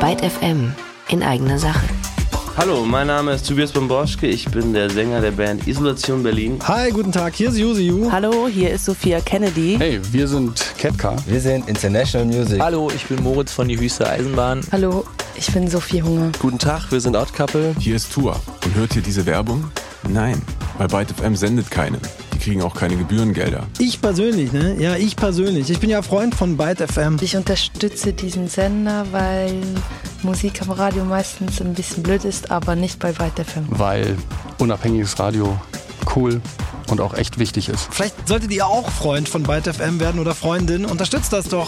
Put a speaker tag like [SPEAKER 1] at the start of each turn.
[SPEAKER 1] Byte FM in eigener Sache.
[SPEAKER 2] Hallo, mein Name ist Tobias Bomborschke, ich bin der Sänger der Band Isolation Berlin.
[SPEAKER 3] Hi, guten Tag, hier ist Yuziu.
[SPEAKER 4] Hallo, hier ist Sophia Kennedy.
[SPEAKER 5] Hey, wir sind Ketka.
[SPEAKER 6] Wir sind International Music.
[SPEAKER 7] Hallo, ich bin Moritz von die Hüster Eisenbahn.
[SPEAKER 8] Hallo, ich bin Sophie Hunger.
[SPEAKER 9] Guten Tag, wir sind Odd Couple.
[SPEAKER 10] Hier ist Tua. Und hört ihr diese Werbung? Nein, weil Byte FM sendet keine. Die kriegen auch keine Gebührengelder.
[SPEAKER 3] Ich persönlich, ne? Ja, ich persönlich. Ich bin ja Freund von Byte FM.
[SPEAKER 8] Ich unterstütze diesen Sender, weil Musik am Radio meistens ein bisschen blöd ist, aber nicht bei Byte FM.
[SPEAKER 5] Weil unabhängiges Radio cool und auch echt wichtig ist.
[SPEAKER 3] Vielleicht solltet ihr auch Freund von Byte FM werden oder Freundin. Unterstützt das doch.